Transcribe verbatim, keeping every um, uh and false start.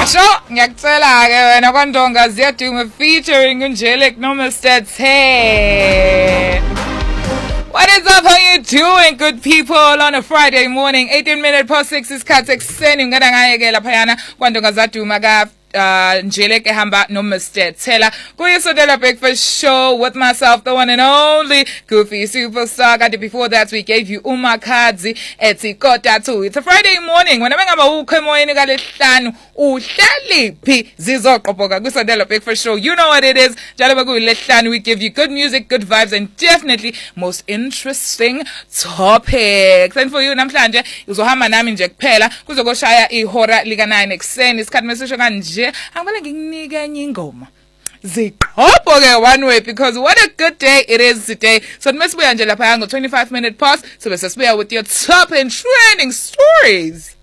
Sho, ngiyacela ke wena kwaNdonga ziyaduma featuring Angelic Nomestead. Hey. What is up? How you doing, good people? On a Friday morning, eighteen minutes past six is Khathi ekuseni ngada ngayeke laphayana kwaNdonga zaduma ka uh Angelic ehamba Nomestead. Tela kuyisondela breakfast show with myself, the one and only Goofy Superstar. Kanti before that we gave you uMakhadzi ethi kota two. It's a Friday morning. Wena ngaba ukho emoyeni kalehlanu uhlaliphi zizoqoboka kwisondela breakfast show. You know what it is. Njalo bakuyilehlanu we give you good music, good vibes and definitely most interesting topics. And for you namhlanje uzohamba nami nje kuphela kuzokoshaya ihora lika nine ekseni. Isikhathi mesisho kanje angibale ngikunike enye ingoma ziqhopho ke one way because what a good day it is today. So mesibuya nje lapha ngo twenty-five minutes past so bese sibuya with your top and trending stories.